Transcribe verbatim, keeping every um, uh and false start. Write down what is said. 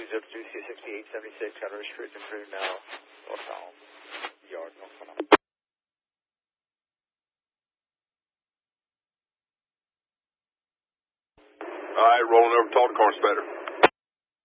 zero two C sixty-eight seventy-six, Colorado Street, improved now, northbound, yard, northbound. All right, rolling over to Talk to Car Inspector.